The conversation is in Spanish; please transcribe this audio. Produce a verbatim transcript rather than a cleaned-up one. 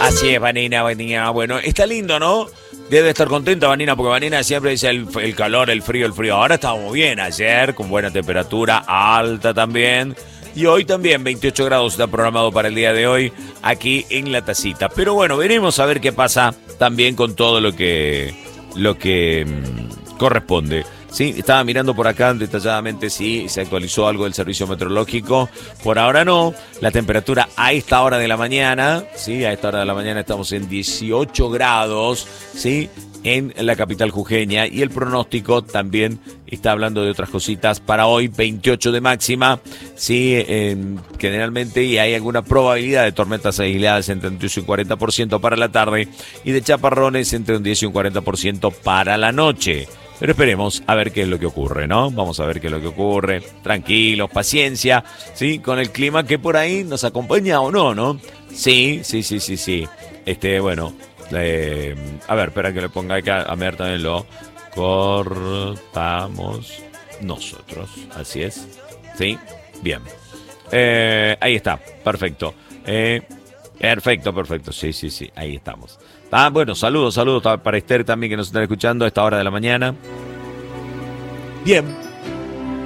Así es, Vanina, Vanina. Bueno, está lindo, ¿no? Debe estar contenta, Vanina, porque Vanina siempre dice el, el calor, el frío, el frío. Ahora estábamos bien ayer, con buena temperatura, alta también. Y hoy también, veintiocho grados está programado para el día de hoy aquí en La Tacita. Pero bueno, veremos a ver qué pasa también con todo lo que, lo que mmm, corresponde. Sí, estaba mirando por acá detalladamente si se actualizó algo del servicio meteorológico. Por ahora no. La temperatura a esta hora de la mañana, sí, a esta hora de la mañana estamos en dieciocho grados, sí, en la capital jujeña. Y el pronóstico también está hablando de otras cositas. Para hoy, veintiocho de máxima, sí, eh, generalmente, y hay alguna probabilidad de tormentas aisladas entre un diez y un cuarenta por ciento para la tarde y de chaparrones entre un diez y un cuarenta por ciento para la noche. Pero esperemos a ver qué es lo que ocurre, ¿no? Vamos a ver qué es lo que ocurre. Tranquilos, paciencia, ¿sí? Con el clima que por ahí nos acompaña o no, ¿no? Sí, sí, sí, sí, sí. Este, bueno, eh, a ver, espera que le ponga acá, a ver también lo cortamos nosotros. Así es. ¿Sí? Bien. Eh, ahí está, perfecto. Eh, perfecto, perfecto. Sí, sí, sí, ahí estamos. Ah, bueno, saludos, saludos para Esther también que nos están escuchando a esta hora de la mañana. Bien.